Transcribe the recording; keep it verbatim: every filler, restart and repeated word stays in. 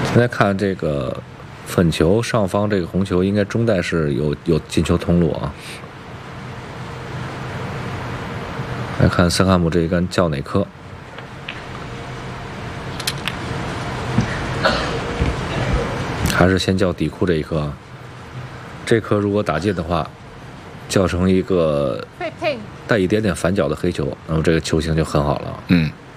大家看这个粉球上方这个红球，应该中带是有有进球通路啊。来看森汉姆这一杆叫哪颗？还是先叫底库这一颗？这颗如果打进的话，叫成一个带一点点反角的黑球，那么这个球形就很好了。 嗯。